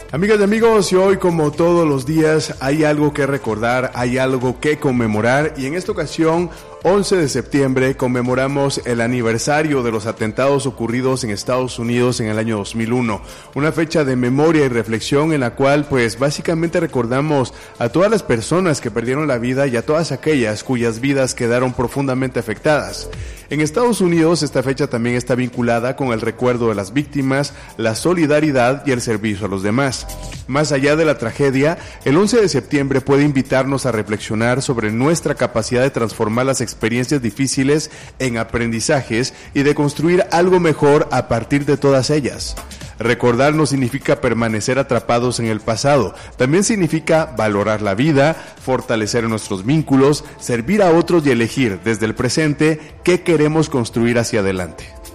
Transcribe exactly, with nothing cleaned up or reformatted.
Amigas y amigos, y hoy como todos los días hay algo que recordar, hay algo que conmemorar, y en esta ocasión, once de septiembre, conmemoramos el aniversario de los atentados ocurridos en Estados Unidos en el año dos mil uno, una fecha de memoria y reflexión en la cual pues básicamente recordamos a todas las personas que perdieron la vida y a todas aquellas cuyas vidas quedaron profundamente afectadas. En Estados Unidos esta fecha también está vinculada con el recuerdo de las víctimas, la solidaridad y el servicio a los demás. Más allá de la tragedia, el once de septiembre puede invitarnos a reflexionar sobre nuestra capacidad de transformar las experiencias difíciles en aprendizajes y de construir algo mejor a partir de todas ellas. Recordar no significa permanecer atrapados en el pasado, también significa valorar la vida, fortalecer nuestros vínculos, servir a otros y elegir desde el presente qué queremos construir hacia adelante.